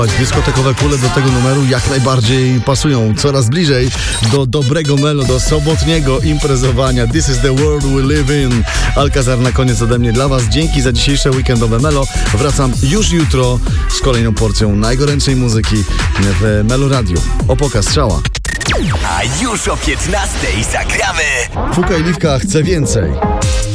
Dyskotekowe kule do tego numeru jak najbardziej pasują. Coraz bliżej do dobrego melo, do sobotniego imprezowania. This is the world we live in. Alcazar na koniec ode mnie dla Was. Dzięki za dzisiejsze weekendowe melo. Wracam już jutro z kolejną porcją najgorętszej muzyki w Melo Radio. Opoka strzała. A już o 15:00 zagramy. Fuka i Liwka chce więcej.